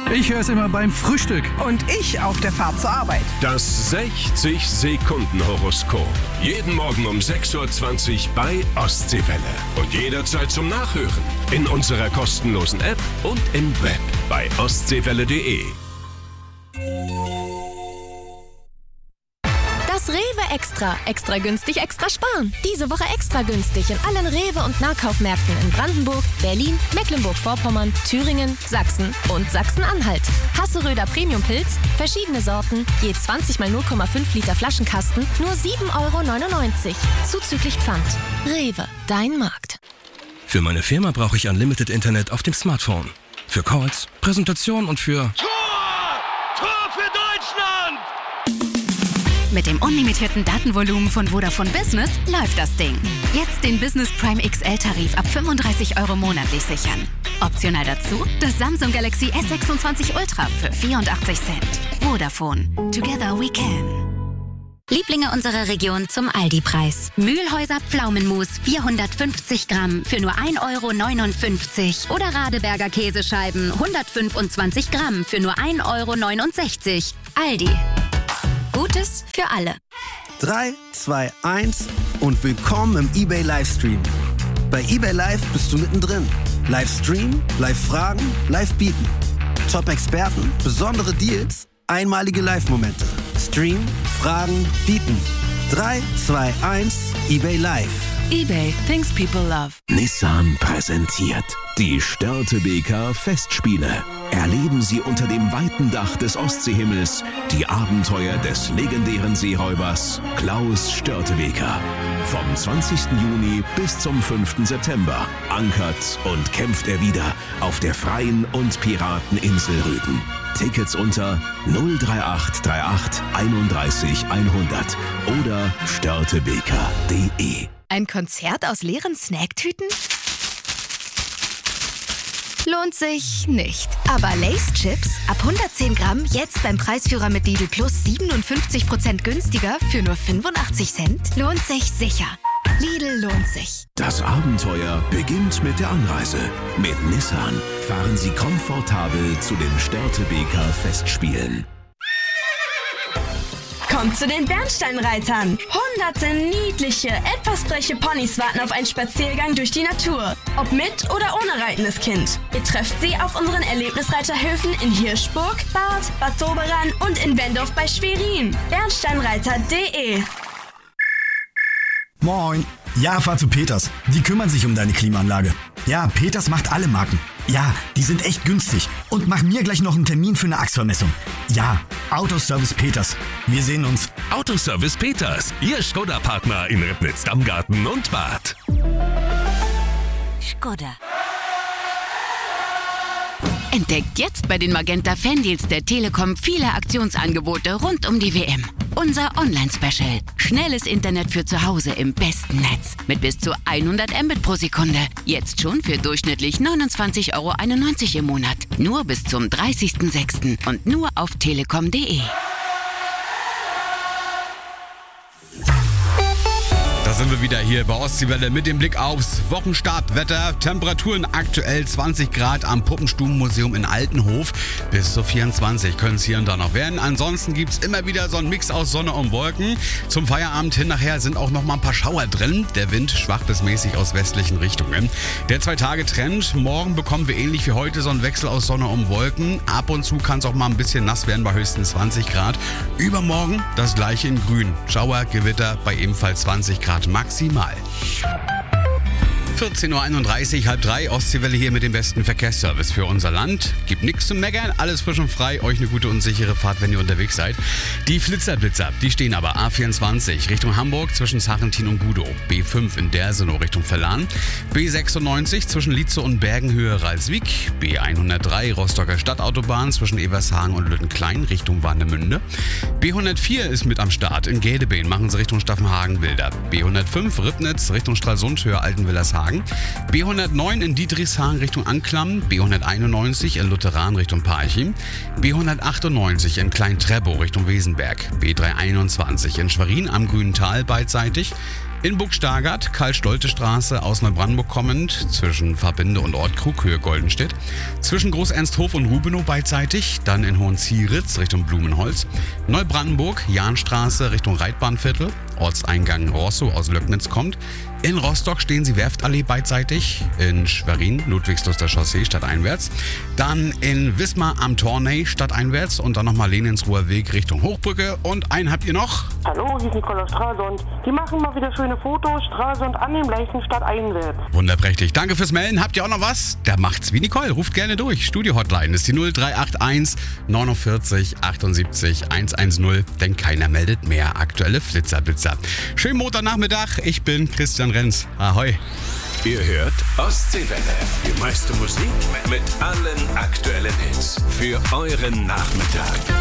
Ich höre es immer beim Frühstück. Und ich auf der Fahrt zur Arbeit. Das 60-Sekunden-Horoskop. Jeden Morgen um 6.20 Uhr bei Ostseewelle. Und jederzeit zum Nachhören. In unserer kostenlosen App und im Web bei ostseewelle.de. Das Rewe Extra. Extra günstig, extra sparen. Diese Woche extra günstig in allen Rewe- und Nahkaufmärkten in Brandenburg, Berlin, Mecklenburg-Vorpommern, Thüringen, Sachsen und Sachsen-Anhalt. Hasseröder Premium-Pilz, verschiedene Sorten, je 20 mal 0,5 Liter Flaschenkasten, nur 7,99 €. Zuzüglich Pfand. Rewe, dein Markt. Für meine Firma brauche ich Unlimited Internet auf dem Smartphone. Für Calls, Präsentationen und für... Tor für Deutschland! Mit dem unlimitierten Datenvolumen von Vodafone Business läuft das Ding. Jetzt den Business Prime XL-Tarif ab 35 € monatlich sichern. Optional dazu das Samsung Galaxy S26 Ultra für 84 Cent. Vodafone. Together we can. Lieblinge unserer Region zum Aldi-Preis. Mühlhäuser Pflaumenmus 450 Gramm für nur 1,59 € oder Radeberger Käsescheiben 125 Gramm für nur 1,69 €. Aldi. Gutes für alle. 3, 2, 1 und willkommen im eBay Livestream. Bei eBay Live bist du mittendrin. Livestream, Live-Fragen, Live-Bieten. Top-Experten, besondere Deals, einmalige Live-Momente. Stream, Fragen, Bieten. 3, 2, 1, eBay Live. eBay, things people love. Nissan präsentiert die Störtebeker Festspiele. Erleben Sie unter dem weiten Dach des Ostseehimmels die Abenteuer des legendären Seeräubers Klaus Störtebeker. Vom 20. Juni bis zum 5. September ankert und kämpft er wieder auf der freien und Pirateninsel Rügen. Tickets unter 03838 31 100 oder störtebeker.de. Ein Konzert aus leeren Snacktüten? Lohnt sich nicht. Aber Lay's Chips ab 110 Gramm jetzt beim Preisführer mit Lidl Plus 57% günstiger für nur 85 Cent? Lohnt sich sicher. Lidl lohnt sich. Das Abenteuer beginnt mit der Anreise. Mit Nissan fahren Sie komfortabel zu den Störtebeker Festspielen. Kommt zu den Bernsteinreitern. Hunderte niedliche, etwas freche Ponys warten auf einen Spaziergang durch die Natur. Ob mit oder ohne reitendes Kind. Ihr trefft sie auf unseren Erlebnisreiterhöfen in Hirschburg, Barth, Bad Doberan und in Wendorf bei Schwerin. Bernsteinreiter.de. Moin. Ja, fahr zu Peters. Die kümmern sich um deine Klimaanlage. Ja, Peters macht alle Marken. Ja, die sind echt günstig. Und mach mir gleich noch einen Termin für eine Achsvermessung. Ja, Autoservice Peters. Wir sehen uns. Autoservice Peters, Ihr Skoda-Partner in Ribnitz, Dammgarten und Bad. Skoda. Entdeckt jetzt bei den Magenta Fandeals der Telekom viele Aktionsangebote rund um die WM. Unser Online-Special. Schnelles Internet für zu Hause im besten Netz. Mit bis zu 100 Mbit pro Sekunde. Jetzt schon für durchschnittlich 29,91 € im Monat. Nur bis zum 30.06. und nur auf telekom.de. Da sind wir wieder hier bei Ostseewelle mit dem Blick aufs Wochenstartwetter. Temperaturen aktuell 20 Grad am Puppenstubenmuseum in Altenhof. Bis zu 24 können es hier und da noch werden. Ansonsten gibt es immer wieder so einen Mix aus Sonne und Wolken. Zum Feierabend hin nachher sind auch noch mal ein paar Schauer drin. Der Wind schwach bis mäßig aus westlichen Richtungen. Der 2-Tage-Trend. Morgen bekommen wir ähnlich wie heute so einen Wechsel aus Sonne und Wolken. Ab und zu kann es auch mal ein bisschen nass werden bei höchstens 20 Grad. Übermorgen das gleiche in grün. Schauer, Gewitter bei ebenfalls 20 Grad maximal. 14.31 Uhr, halb drei, Ostseewelle hier mit dem besten Verkehrsservice für unser Land. Gibt nichts zum Meckern, alles frisch und frei. Euch eine gute und sichere Fahrt, wenn ihr unterwegs seid. Die Flitzer-Blitzer, die stehen aber A24 Richtung Hamburg zwischen Sarrentin und Gudow. B5 in Dersenow Richtung Verlan. B96 zwischen Lietze und Bergenhöhe Ralswiek. B103 Rostocker Stadtautobahn zwischen Evershagen und Lüttenklein Richtung Warnemünde. B104 ist mit am Start. In Gedebeen machen sie Richtung Staffenhagen-Wilder. B105 Ribnitz Richtung Stralsund Höhe Altenwillershagen. B109 in Dietrichshagen Richtung Anklam, B191 in Lutheran Richtung Parchim, B198 in Klein-Treppow Richtung Wesenberg, B321 in Schwerin am Grünen Tal beidseitig, In Burg-Stargard, Karl-Stolte-Straße aus Neubrandenburg kommend, zwischen Verbinde und Ort Krughöhe Goldenstedt. Zwischen Groß-Ernsthof und Rubenow beidseitig, dann in Hohenzieritz Richtung Blumenholz. Neubrandenburg, Jahnstraße Richtung Reitbahnviertel. Ortseingang Rosso aus Löcknitz kommt. In Rostock stehen Sie Werftallee beidseitig. In Schwerin, Ludwigsluster Chaussee stadteinwärts. Dann in Wismar am Tornay stadteinwärts und dann nochmal Leninsruher Weg Richtung Hochbrücke. Und einen habt ihr noch? Hallo, hier ist Nikolaus Stralsund. Die machen mal wieder schöne Fotos. Stralsund an dem Leichen stadteinwärts. Wunderprächtig. Danke fürs Melden. Habt ihr auch noch was? Der macht's wie Nicole. Ruft gerne durch. Studio-Hotline ist die 0381 49 78 110. Denn keiner meldet mehr. Aktuelle Flitzerblitzer. Schönen Montagnachmittag. Ich bin Christian Renz. Ahoi. Ihr hört Ostseewelle. Die meiste Musik mit allen aktuellen Hits. Für euren Nachmittag.